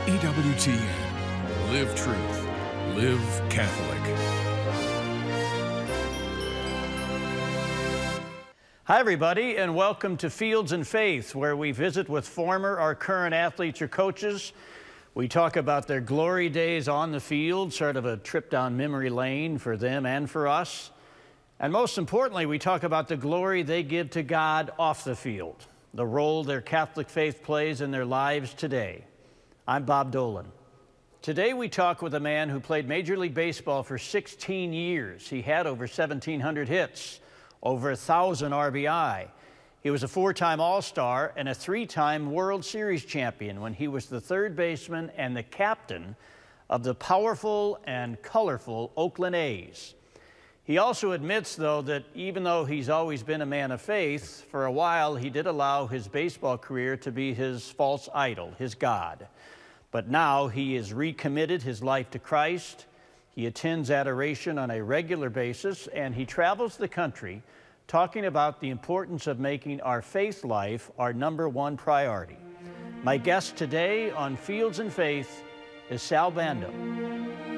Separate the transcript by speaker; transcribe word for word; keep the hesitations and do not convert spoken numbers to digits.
Speaker 1: E W T N. Live truth. Live Catholic.
Speaker 2: Hi, everybody, and welcome to Fields and Faith, where we visit with former or current athletes or coaches. We talk about their glory days on the field, sort of a trip down memory lane for them and for us. And most importantly, we talk about the glory they give to God off the field, the role their Catholic faith plays in their lives today. I'm Bob Dolan. Today we talk with a man who played Major League Baseball for sixteen years. He had over seventeen hundred hits, over one thousand R B I. He was a four-time All-Star and a three-time World Series champion when he was the third baseman and the captain of the powerful and colorful Oakland A's. He also admits, though, that even though he's always been a man of faith, for a while he did allow his baseball career to be his false idol, his God. But now he has recommitted his life to Christ. He attends adoration on a regular basis, and he travels the country talking about the importance of making our faith life our number one priority. My guest today on Fields and Faith is Sal Bando.